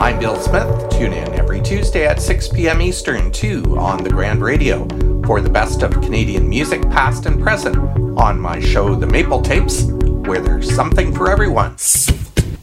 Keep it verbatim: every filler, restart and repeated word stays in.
I'm Bill Smith. Tune in every Tuesday at six p.m. Eastern, too, on the Grand Radio for the best of Canadian music, past and present, on my show, The Maple Tapes, where there's something for everyone.